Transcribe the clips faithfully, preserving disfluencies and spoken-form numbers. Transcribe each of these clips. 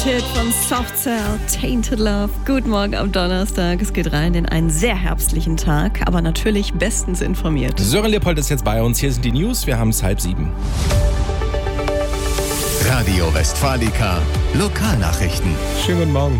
Hit von Soft Cell, Tainted Love. Guten Morgen am Donnerstag. Es geht rein in einen sehr herbstlichen Tag, aber natürlich bestens informiert. Sören Leopold ist jetzt bei uns. Hier sind die News. Wir haben es halb sieben. Radio Westfalica, Lokalnachrichten. Schönen guten Morgen.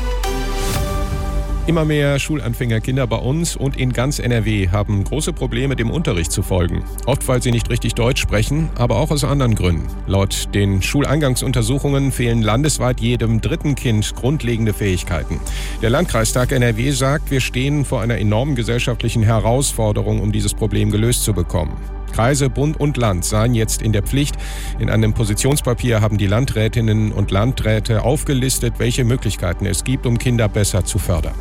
Immer mehr Schulanfängerkinder bei uns und in ganz N R W haben große Probleme, dem Unterricht zu folgen. Oft, weil sie nicht richtig Deutsch sprechen, aber auch aus anderen Gründen. Laut den Schuleingangsuntersuchungen fehlen landesweit jedem dritten Kind grundlegende Fähigkeiten. Der Landkreistag N R W sagt, wir stehen vor einer enormen gesellschaftlichen Herausforderung, um dieses Problem gelöst zu bekommen. Kreise, Bund und Land seien jetzt in der Pflicht. In einem Positionspapier haben die Landrätinnen und Landräte aufgelistet, welche Möglichkeiten es gibt, um Kinder besser zu fördern.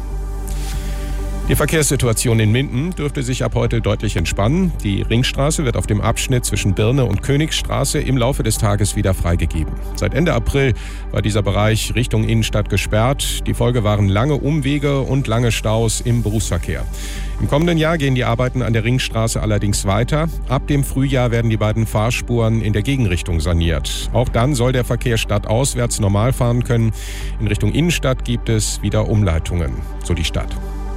Die Verkehrssituation in Minden dürfte sich ab heute deutlich entspannen. Die Ringstraße wird auf dem Abschnitt zwischen Birne und Königsstraße im Laufe des Tages wieder freigegeben. Seit Ende April war dieser Bereich Richtung Innenstadt gesperrt. Die Folge waren lange Umwege und lange Staus im Berufsverkehr. Im kommenden Jahr gehen die Arbeiten an der Ringstraße allerdings weiter. Ab dem Frühjahr werden die beiden Fahrspuren in der Gegenrichtung saniert. Auch dann soll der Verkehr stadtauswärts normal fahren können. In Richtung Innenstadt gibt es wieder Umleitungen, so die Stadt.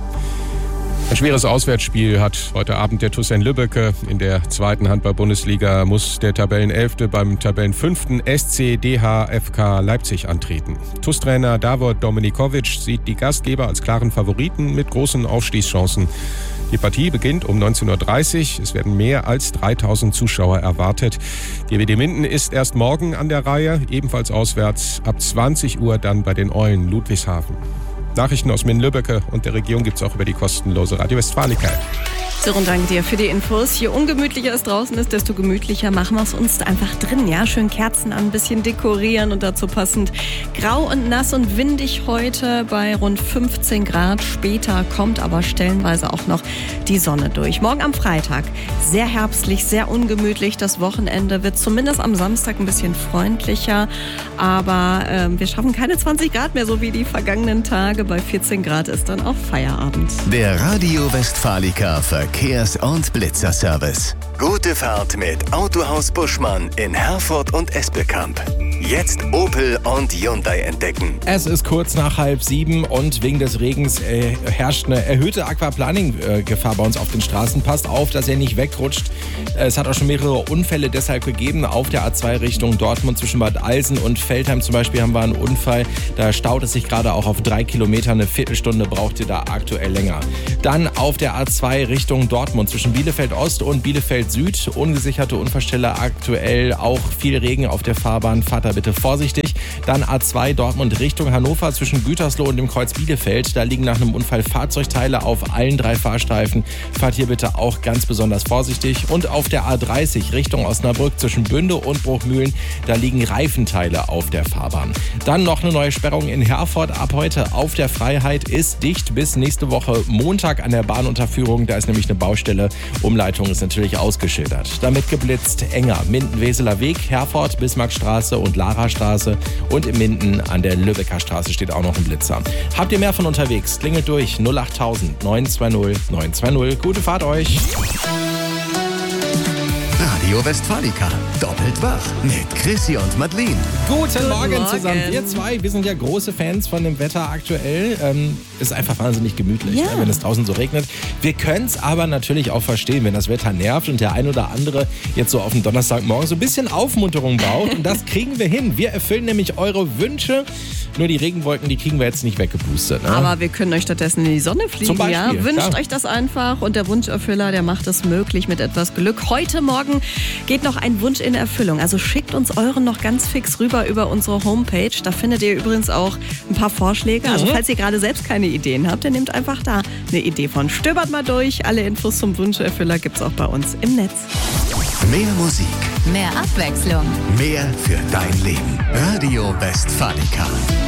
Ein schweres Auswärtsspiel hat heute Abend der T U S Lübbecke. In der zweiten Handball-Bundesliga muss der Tabellenelfte beim Tabellenfünften S C D H F K Leipzig antreten. T U S-Trainer Davor Dominikovic sieht die Gastgeber als klaren Favoriten mit großen Aufstiegschancen. Die Partie beginnt um neunzehn Uhr dreißig. Es werden mehr als dreitausend Zuschauer erwartet. Die W D Minden ist erst morgen an der Reihe, ebenfalls auswärts ab zwanzig Uhr dann bei den Eulen Ludwigshafen. Nachrichten aus Minden-Lübbecke und der Region gibt es auch über die kostenlose Radio Westfalica. Sören, danke dir für die Infos. Je ungemütlicher es draußen ist, desto gemütlicher machen wir es uns einfach drin. Ja, schön Kerzen an, ein bisschen dekorieren und dazu passend grau und nass und windig heute bei rund fünfzehn Grad. Später kommt aber stellenweise auch noch die Sonne durch. Morgen am Freitag sehr herbstlich, sehr ungemütlich. Das Wochenende wird zumindest am Samstag ein bisschen freundlicher. Aber äh, wir schaffen keine zwanzig Grad mehr, so wie die vergangenen Tage. Bei vierzehn Grad ist dann auch Feierabend. Der Radio Westfalica Verkehrs- und Blitzerservice. Gute Fahrt mit Autohaus Buschmann in Herford und Espelkamp. Jetzt Opel und Hyundai entdecken. Es ist kurz nach halb sieben und wegen des Regens äh, herrscht eine erhöhte Aquaplaning-Gefahr bei uns auf den Straßen. Passt auf, dass ihr nicht wegrutscht. Es hat auch schon mehrere Unfälle deshalb gegeben. Auf der A zwei Richtung Dortmund zwischen Bad Alsen und Veltheim zum Beispiel haben wir einen Unfall. Da staut es sich gerade auch auf drei Kilometer. Eine Viertelstunde braucht ihr da aktuell länger. Dann auf der A zwei Richtung Dortmund zwischen Bielefeld Ost und Bielefeld Süd. Ungesicherte Unfallstelle, aktuell auch viel Regen auf der Fahrbahn. Fahrt da bitte vorsichtig. Dann A zwei Dortmund Richtung Hannover zwischen Gütersloh und dem Kreuz Bielefeld. Da liegen nach einem Unfall Fahrzeugteile auf allen drei Fahrstreifen. Fahrt hier bitte auch ganz besonders vorsichtig. Und auf der A dreißig Richtung Osnabrück zwischen Bünde und Bruchmühlen. Da liegen Reifenteile auf der Fahrbahn. Dann noch eine neue Sperrung in Herford. Ab heute auf der Freiheit ist dicht bis nächste Woche Montag an der Bahnunterführung. Da ist nämlich eine Baustelle. Umleitung ist natürlich ausgeschildert. Damit geblitzt enger. Minden-Weseler Weg, Herford, Bismarckstraße und Larastraße. Und in Minden an der Lübecker Straße steht auch noch ein Blitzer. Habt ihr mehr von unterwegs? Klingelt durch null acht neun zwei null neun zwei null. Gute Fahrt euch! Radio Westfalica, doppelt wach mit Chrissy und Madeleine. Guten, Guten Morgen, Morgen zusammen. Wir zwei, wir sind ja große Fans von dem Wetter aktuell. Ähm, ist einfach wahnsinnig gemütlich, Ja. ne, wenn es draußen so regnet. Wir können es aber natürlich auch verstehen, wenn das Wetter nervt und der ein oder andere jetzt so auf den Donnerstagmorgen so ein bisschen Aufmunterung braucht. Und das kriegen wir hin. Wir erfüllen nämlich eure Wünsche. Nur die Regenwolken, die kriegen wir jetzt nicht weggepustet. Ne? Aber wir können euch stattdessen in die Sonne fliegen. Zum Beispiel, ja? Wünscht ja. euch das einfach und der Wunscherfüller, der macht es möglich mit etwas Glück. Heute Morgen geht noch ein Wunsch in Erfüllung. Also schickt uns euren noch ganz fix rüber über unsere Homepage. Da findet ihr übrigens auch ein paar Vorschläge. Also falls ihr gerade selbst keine Ideen habt, dann nehmt einfach da eine Idee von. Stöbert mal durch. Alle Infos zum Wunscherfüller gibt's auch bei uns im Netz. Mehr Musik, Mehr Abwechslung. mehr für dein Leben. Radio Westfalica.